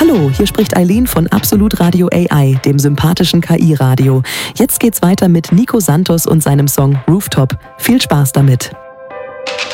Hallo, hier spricht Eileen von Absolut Radio AI, dem sympathischen KI-Radio. Jetzt geht's weiter mit Nico Santos und seinem Song Rooftop. Viel Spaß damit.